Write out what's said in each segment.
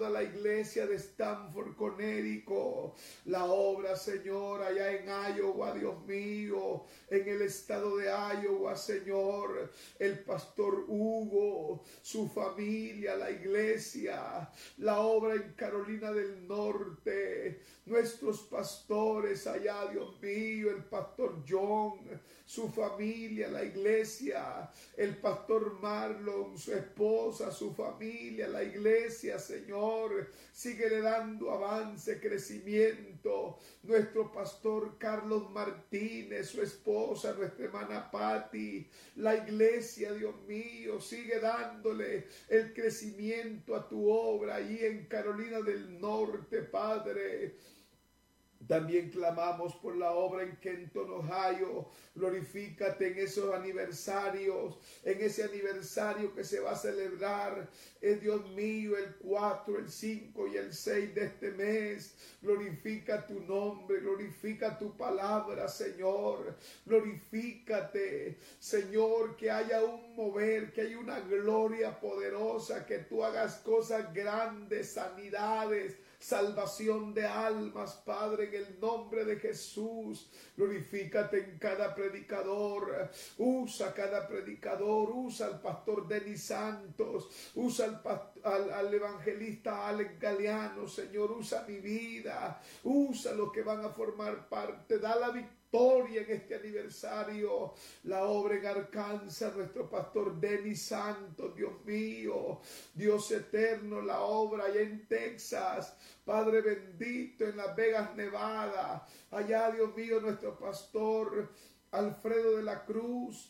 toda la iglesia de Stamford, Connecticut, la obra, Señor, allá en Iowa, Dios mío, en el estado de Iowa, Señor, el pastor Hugo, su familia, la iglesia, la obra en Carolina del Norte, nuestros pastores allá, Dios mío, el pastor John, su familia, la iglesia, el pastor Marlon, su esposa, su familia, la iglesia, Señor, síguele dando avance, crecimiento, nuestro pastor Carlos Martínez, su esposa, nuestra hermana Patti, la iglesia, Dios mío, sigue dándole el crecimiento a tu obra ahí en Carolina del Norte, Padre. También clamamos por la obra en Kenton, Ohio. Glorifícate en esos aniversarios, en ese aniversario que se va a celebrar, Dios mío, el 4, el 5 y el 6 de este mes. Glorifica tu nombre, glorifica tu palabra, Señor. Glorifícate, Señor, que haya un mover, que haya una gloria poderosa, que tú hagas cosas grandes, sanidades, salvación de almas, Padre, en el nombre de Jesús. Glorifícate en cada predicador, usa cada predicador, usa al pastor Denis Santos, usa al evangelista Alex Galeano, Señor, usa mi vida, usa los que van a formar parte, da la victoria en este aniversario, la obra en Arkansas, nuestro pastor Denis Santos, Dios mío, Dios eterno, la obra allá en Texas, Padre bendito, en Las Vegas, Nevada, allá, Dios mío, nuestro pastor Alfredo de la Cruz,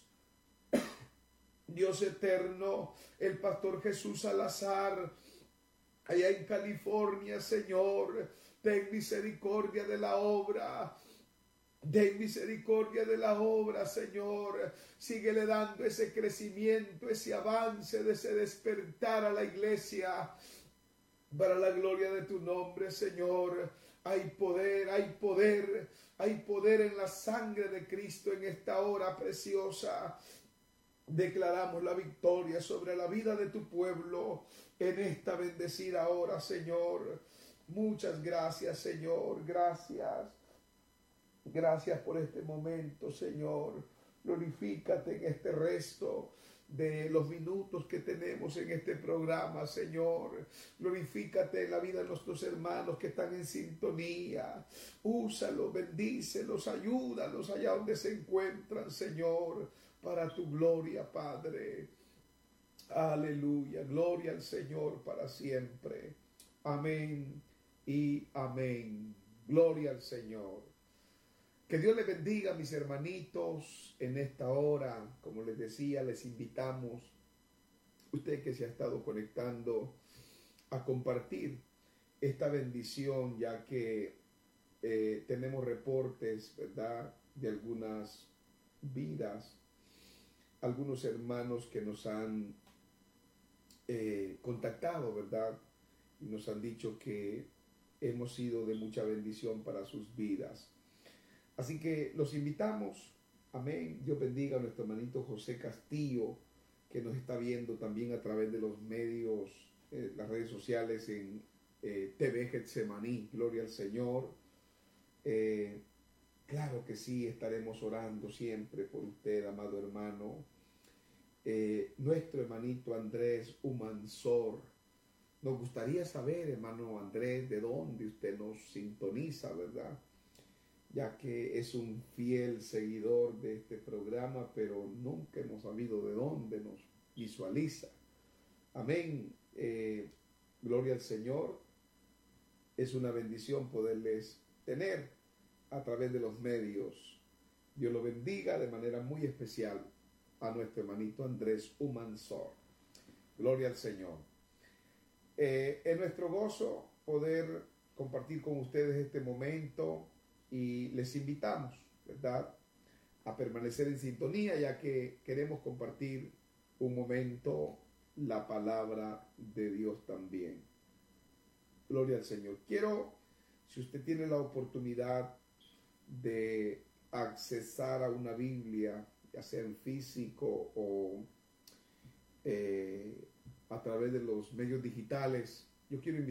Dios eterno, el pastor Jesús Salazar, allá en California, Señor, ten misericordia de la obra. Den misericordia de la obra, Señor. Síguele dando ese crecimiento, ese avance, de ese despertar a la iglesia. Para la gloria de tu nombre, Señor. Hay poder, hay poder, hay poder en la sangre de Cristo en esta hora preciosa. Declaramos la victoria sobre la vida de tu pueblo en esta bendecida hora, Señor. Muchas gracias, Señor. Gracias. Gracias por este momento, Señor. Glorifícate en este resto de los minutos que tenemos en este programa, Señor. Glorifícate en la vida de nuestros hermanos que están en sintonía. Úsalos, bendícelos, ayúdalos allá donde se encuentran, Señor, para tu gloria, Padre. Aleluya, gloria al Señor para siempre. Amén y amén. Gloria al Señor. Que Dios les bendiga, mis hermanitos, en esta hora. Como les decía, les invitamos, usted que se ha estado conectando, a compartir esta bendición, ya que tenemos reportes, ¿verdad?, de algunas vidas, algunos hermanos que nos han contactado, ¿verdad?, y nos han dicho que hemos sido de mucha bendición para sus vidas. Así que los invitamos, amén. Dios bendiga a nuestro hermanito José Castillo, que nos está viendo también a través de los medios, las redes sociales en TV Getsemaní. Gloria al Señor. Claro que sí, estaremos orando siempre por usted, amado hermano. Nuestro hermanito Andrés Humansor. Nos gustaría saber, hermano Andrés, de dónde usted nos sintoniza, ¿verdad?, ya que es un fiel seguidor de este programa, pero nunca hemos sabido de dónde nos visualiza. Amén. Gloria al Señor. Es una bendición poderles tener a través de los medios. Dios lo bendiga de manera muy especial a nuestro hermanito Andrés Humansor. Gloria al Señor. Es nuestro gozo poder compartir con ustedes este momento. Y les invitamos, ¿verdad?, a permanecer en sintonía, ya que queremos compartir un momento la palabra de Dios también. Gloria al Señor. Quiero, si usted tiene la oportunidad de accesar a una Biblia, ya sea en físico o a través de los medios digitales, yo quiero invitar